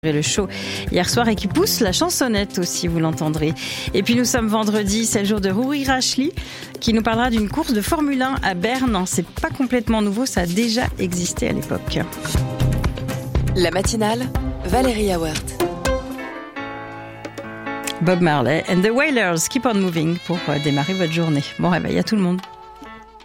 Le show hier soir et qui pousse la chansonnette aussi, vous l'entendrez. Et puis nous sommes vendredi, c'est le jour de Rory Rachli qui nous parlera d'une course de Formule 1 à Berne. C'est pas complètement nouveau, ça a déjà existé à l'époque. La matinale, Valérie Awert. Bob Marley and the Wailers, Keep on Moving pour démarrer votre journée. Bon réveil à tout le monde.